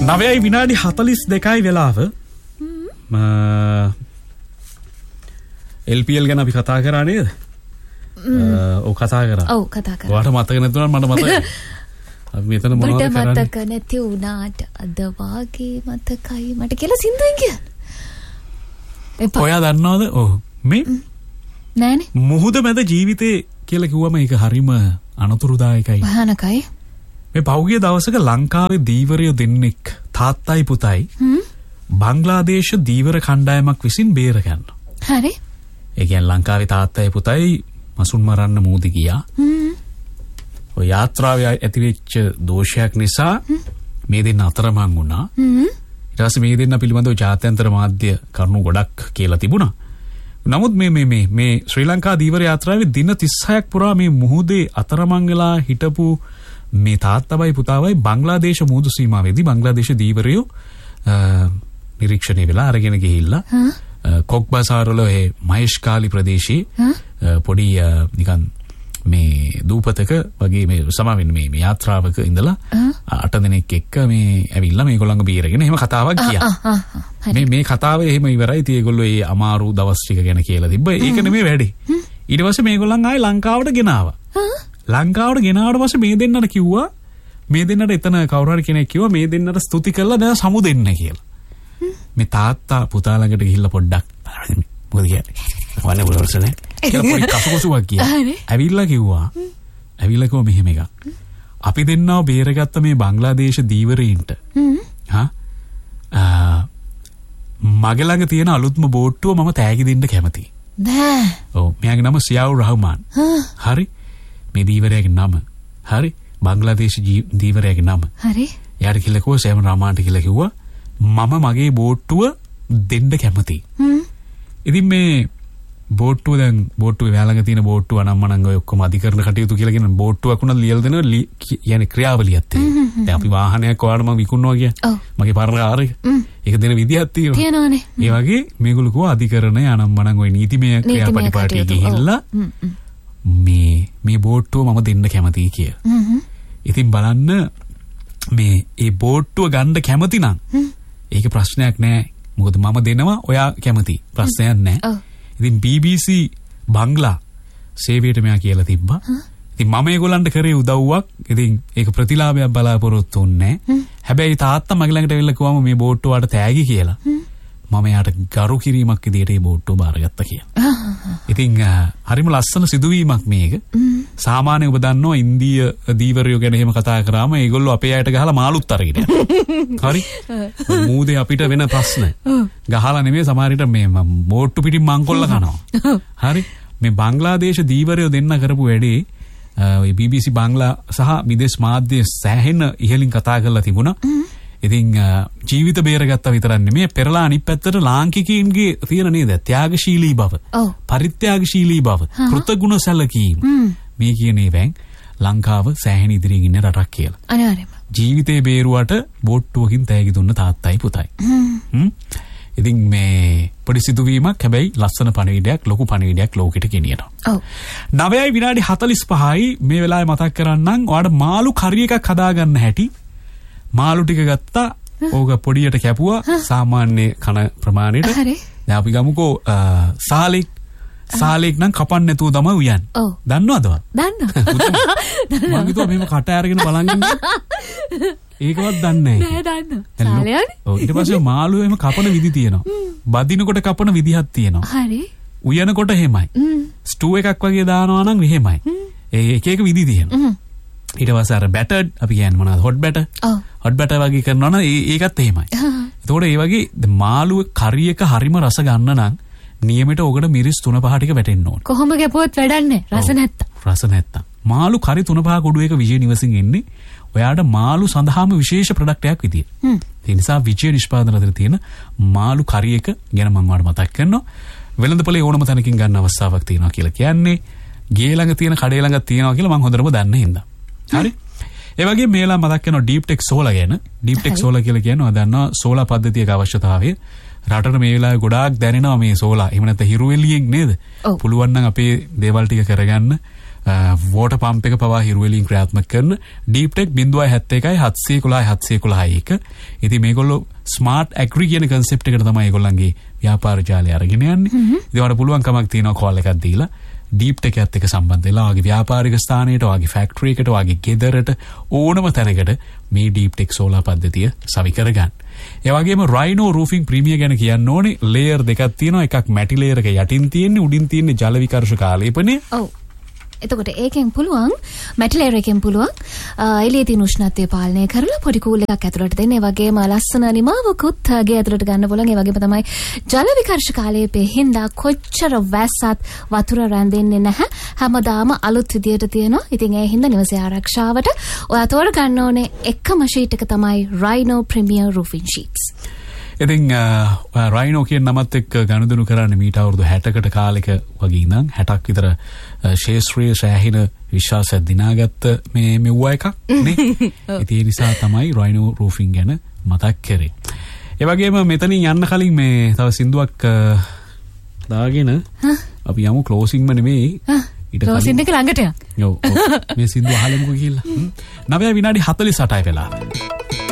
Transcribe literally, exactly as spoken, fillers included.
නවයයි විනාඩි හතළිස් දෙකයි වෙලාව. එල් පී එල් ගැන අපි කතා කරා නේද? ඔව් කතා කරා. ඔව් කතා කරා. ඔයාට මතක නැතුණා මට මතකයි. අපි මෙතන මොනවද කරන්නේ? මට මතක නැති වුණාට අද වාගේ මතකයි මට කියලා සින්දුවෙන් කියන්න. එපා. ඔයා දන්නවද? ඔව්. මේ නෑනේ. මුහුද මැද ජීවිතේ කියලා කිව්වම ඒක හරිම අනතුරුදායකයි. භයානකයි. මේ පහුගිය දවසක ලංකාවේ දීවරයෝ දෙන්නෙක් තාත්තයි පුතයි බංග්ලාදේශ දීවර කණ්ඩායමක් විසින් බේර ගන්න. හරි. ඒ කියන්නේ ලංකාවේ තාත්තයි පුතයි මසුන් මරන්න මූදි ගියා. ඔය යාත්‍රාවේ ඇතිවෙච්ච දෝෂයක් නිසා මේ දෙන්න අතරමං වුණා. ඊට පස්සේ මේ දෙන්න පිළිබඳව ජාත්‍යන්තර මාධ්‍ය කරුණු ගොඩක් කියලා තිබුණා. නමුත් මේ මේ මේ මේ ශ්‍රී ලංකා දීවර යාත්‍රාවේ දින තිස්හයක් පුරා මේ මුහුදේ අතරමං වෙලා හිටපු මේ තාත්තවයි පුතාවයි බංග්ලාදේශ මුහුදු සීමාවේදී බංග්ලාදේශ දීවරයෝ නිරීක්ෂණය වෙලා අරගෙන ගිහිල්ලා කොක්බසාර වල ඒ මහේෂ්කාලි ප්‍රදේශයේ පොඩි නිකන් මේ දූපතක වගේ මේ සමාවෙන්න මේ මේ යාත්‍රාවක ඉඳලා අට දිනක් එක්ක මේ ඇවිල්ලා මේගොල්ලන්ව බීරගෙන එහෙම කතාවක් ගියා. මේ මේ කතාව එහෙම ඉවරයි. ඉතින් ඒගොල්ලෝ ඒ අමාරු දවස් ටික ගැන කියලා තිබ්බා. ඒක නෙමෙයි වැඩේ. ඊට පස්සේ මේගොල්ලන් ආයේ ලංකාවට ගෙනාවා. ලංකාවට ගෙනාවට පස්සේ මේ දෙන්නට කිව්වා මේ දෙන්නට එතන කවුරු හරි කෙනෙක් කිව්වා මේ දෙන්නට ස්තුති කළා දැන් සමු දෙන්න කියලා. මේ තාත්තා පුතා ළඟට ගිහිල්ලා පොඩ්ඩක් මොකද කියන්නේ වන්නේ බුලවර්සනේ කියලා පොඩි කසුකසුවක් ගියා. ඇවිල්ලා කිව්වා ඇවිල්ලා කිව්වා මෙහෙම එකක්. අපි දෙන්නව බේරගත්ත මේ බංග්ලාදේශ දීවරයින්ට හා මගේ ළඟ තියෙන අලුත්ම බෝට්ටුව මම තෑගි දෙන්න කැමතියි. නෑ. ඔව් මෙයාගේ නම සියාවුර් රහමාන්. හරි. මේ දීවරයාගේ නම. හරි. බංග්ලාදේශ දීවරයාගේ නම. හරි. යාට කියලා කිව්වා සෑම රාමාන්ට කියලා කිව්වා මම මගේ බෝට්ටුව දෙන්න කැමතියි. ඉතින් මේ බෝට්ටුව දැන් බෝට්ටුවේ වැලඟ තියෙන බෝට්ටුව අනම්මනම් ඔය ඔක්කොම අධිකරණ කටයුතු කියලා කියන බෝට්ටුවක් උනත් ලියලා දෙන يعني ක්‍රියාවලියක් තියෙනවා. දැන් අපි වාහනයක් ඔයාලට මම විකුණනවා කිය. මගේ පරණ කාර් එක. ඒක දෙන විදිහක් තියෙනවා. තියෙනවානේ. ඒ වගේ මේගොල්ලෝ කිව්වා අධිකරණ අනම්මනම් ඔය නීතිමය ක්‍රියාපටිපාටි ගිහිල්ලා මේ මේ බෝට්ටුව මම දෙන්න කැමතියි කියලා. ඉතින් බලන්න මේ ඒ බෝට්ටුව ගන්න කැමති නම් ඒක ප්‍රශ්නයක් නෑ. මොකද මම දෙනවා ඔයා කැමති. ප්‍රශ්නයක් නෑ. ඉතින් බී බී සී බංග්ලා සේවයට මෙයා කියලා තිබ්බා. ඉතින් මම ඒගොල්ලන්ට කරේ උදව්වක්. ඉතින් ඒක ප්‍රතිලාභයක් බලාපොරොත්තු වෙන්නේ නෑ. හැබැයි තාත්තා මගේ ළඟට ඇවිල්ලා කිව්වම මේ බෝට්ටුවට තෑගි කියලා. මම යාට ගරු කිරීමක් විදියට මේ බෝට්ටුව බාරගත්තා කියලා. ඉතින් හරිම ලස්සන සිදුවීමක් මේක. සාමාන්‍ය ඔබ දන්නවා ඉන්දීය දීවරයෝ ගැන එහෙම කතා කරාම ඒගොල්ලෝ අපේ අයට ගහලා මාළුත් අරගෙන යනවා. හරි. මූදේ අපිට වෙන ප්‍රශ්න. ගහලා නෙමෙයි සමහර විට මේ බෝට්ටු පිටින් මංකොල්ල කනවා. හරි. මේ බංග්ලාදේශ දීවරයෝ දෙන්න කරපු වැඩේ ඔය බී බී සී බංග්ලා සහ විදේශ මාධ්‍ය සෑහෙන ඉහළින් කතා කරලා තිබුණා. ඉතින් ජීවිත බේරගත්තා විතරක් නෙමෙයි පෙරලා අනිත් පැත්තට ලාංකිකයින්ගේ තියෙන නේද ත්‍යාගශීලී බව පරිත්‍යාගශීලී බව කෘතගුණ සැලකීම මේ කියන ඒවායින් ලංකාව සෑහෙන ඉදිරියෙන් ඉන්න රටක් කියලා. අනිවාර්යයෙන්ම. ජීවිතේ බේරුවට බෝට්ටුවකින් තෑගි දුන්න තාත්තයි පුතයි. හ්ම්. ඉතින් මේ පොඩි සිදුවීමක් හැබැයි ලස්සන පණිවිඩයක් ලොකු පණිවිඩයක් ලෝකෙට ගෙනියනවා. ඔව්. නවයයි විනාඩි හතළිස් පහයි මේ වෙලාවේ මතක් කරන්නම් ඔයාලට මාළු කරි එකක් හදාගන්න හැටි. මාළු ටික ගත්තා ඕක පොඩියට කැපුවා සාමාන්‍ය කන ප්‍රමාණයට. හරි. දැන් අපි ගමුකෝ සාලෙක් සාලෙක් නම් කපන්න නැතුව තමයි උයන්නේ. ඔව්. දන්නවද? දන්නවා. මම හිතුවා මෙහෙම කට අරගෙන බලන් ඉන්න. ඒකවත් දන්නේ නැහැ. නෑ දන්නවා. සාලයනේ. ඔව් ඊට පස්සේ මාළු එහෙම කපන විදි තියෙනවා. බදිනකොට කපන විදිහක් තියෙනවා. හරි. උයනකොට එහෙමයි. ස්ටූ එකක් වගේ දානවා නම් එහෙමයි. ඒ එක එක විදි තියෙනවා. ඊට පස්සේ අර බැටර්ඩ් අපි කියන්නේ මොනවද හොට් බැටර් ඔව් හොට් බැටර් වගේ කරනවා නම් ඒකත් එහෙමයි. ඒතකොට ඒ වගේ මාළුවේ කරි එක හරිම රස ගන්න නම් නියමයට ඔකට මිරිස් තුන පහ ටික වැටෙන්න ඕන. කොහොම ගැපුවත් වැඩන්නේ රස නැත්තම්. රස නැත්තම්. මාළු කරි තුන පහ කුඩු එක විජය නිවසින් එන්නේ. ඔයාට මාළු සඳහාම විශේෂ ප්‍රොඩක්ට් එකක් විදියට. ඒ නිසා විජය නිෂ්පාදන අතර තියෙන මාළු කරි එක ගැන මම ඔයාලට මතක් කරනවා. වෙළඳපොලේ ඕනම තැනකින් ගන්න අවස්ථාවක් තියෙනවා කියලා කියන්නේ ගේ ළඟ තියෙන කඩේ ළඟ තියෙනවා කියලා මම හොඳටම දන්න හින්දා. හරි. ඒ වගේ මේලා මතක් කරනවා ඩීප් ටෙක් සෝලා ගැන. ඩීප් ටෙක් සෝලා කියලා කියනවා දන්නවා සෝලා පද්ධතියක අවශ්‍යතාවය. රටට මේ වෙලාවේ ගොඩාක් දැනෙනවා මේ සෝලා. එහෙම නැත්නම් හිරු එළියෙන් නේද? පුළුවන් නම් අපේ දේවල් ටික කරගන්න වෝටර් පම්ප් එක පවා හිරු වලින් ක්‍රියාත්මක කරන deep tech zero seven one one seven one one seven one one එක. ඉතින් මේගොල්ලෝ ස්මාර්ට් ඇග්‍රි කියන concept එකට තමයි ඒගොල්ලන්ගේ ව්‍යාපාර ජාලය අරගෙන යන්නේ. ඉතින් වල පුළුවන් කමක් තියෙනවා කෝල් එකක් දීලා ඩීප් ටෙක් එකත් එක්ක සම්බන්ධ වෙලා වගේ ව්‍යාපාරික ස්ථානයට, වගේ ෆැක්ටරි එකට, වගේ ගෙදරට ඕනම තැනකට මේ ඩීප් ටෙක් සෝලාර් පද්ධතිය සවි කරගන්න. ඒ වගේම රයිනෝ රූෆින් ප්‍රීමියර් ගැන කියන්න ඕනේ. ලේයර් දෙකක් තියෙනවා. එකක් මැටි ලේයර් එක යටින් තියෙන්නේ, උඩින් තියෙන්නේ ජල විකර්ෂක ආලේපනය. ඔව්. එතකොට ඒකෙන් පුළුවන් මැටි ලේයර් එකෙන් පුළුවන් එළියේ තියෙන උෂ්ණත්වය පාලනය කරලා පොඩි කූල් එකක් ඇතුළට දෙන්න. ඒ වගේම ලස්සන නිමාවකුත් ගේ ඇතුළට ගන්න පුළුවන්. ඒ වගේම තමයි ජල විකර්ෂක ආලේපේ හින්දා කොච්චර වැස්සත් වතුර රැඳෙන්නේ නැහැ. හැමදාම අලුත් විදියට තියෙනවා. ඉතින් ඒ හින්දා නිවසේ ආරක්ෂාවට ඔයා තෝර ගන්න ඕනේ එකම ෂීට් එක තමයි Rhino Premier Roofing Sheets. ඉතින් රයිනෝ කියන නමත් එක්ක ගනුදෙනු කරන්නේ මීට අවුරුදු හැටකට කාලෙක වගේ ඉඳන් හැටක් විතර ශේෂ්ත්‍රීය සෑහින විශ්වාසයක් දිනාගත්ත මේ මෙව්වා එකක් නේ. ඉතින් ඒ නිසා තමයි රයිනෝ රූෆින් ගැන මතක් කරේ. ඒ වගේම මෙතනින් යන්න කලින් මේ තව සින්දුවක් දාගෙන අපි යමු ක්ලෝසින්ග්ම නෙමෙයි. ඊට ක්ලෝසින් එක ළඟට යන්න. ඔව්. මේ සින්දුව අහලමුකෝ කියලා. නවය විනාඩි හතළිස් අටයි වෙලා.